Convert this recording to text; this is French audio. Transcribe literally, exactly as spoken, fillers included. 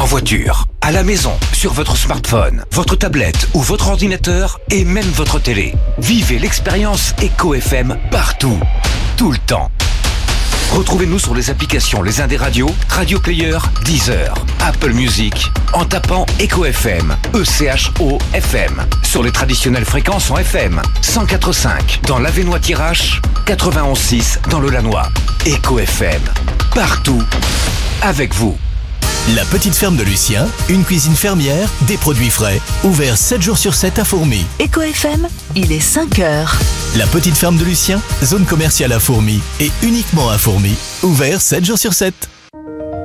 en voiture, à la maison, sur votre smartphone, votre tablette ou votre ordinateur et même votre télé. Vivez l'expérience Echo F M partout, tout le temps. Retrouvez-nous sur les applications Les Indés Radio, Radio Player, Deezer, Apple Music, en tapant Echo F M, E C H O F M, sur les traditionnelles fréquences en F M, cent quatre virgule cinq dans l'Avesnois-Thiérache, quatre-vingt-onze virgule six dans le Lannoy. Echo F M, partout, avec vous. La petite ferme de Lucien, une cuisine fermière, des produits frais, ouvert sept jours sur sept à Fourmies. Echo F M, il est cinq heures. La petite ferme de Lucien, zone commerciale à Fourmies et uniquement à Fourmies, ouvert sept jours sur sept.